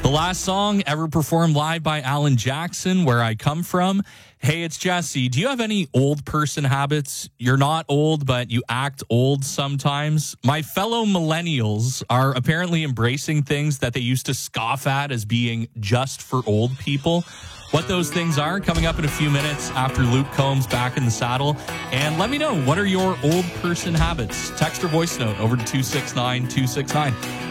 The last song ever performed live by Alan Jackson, Where I Come From. Hey, it's Jesse. Do you have any old person habits? You're not old, but you act old sometimes. My fellow millennials are apparently embracing things that they used to scoff at as being just for old people. What those things are, coming up in a few minutes after Luke Combs back in the saddle. And let me know, what are your old person habits? Text or voice note over to 269-269.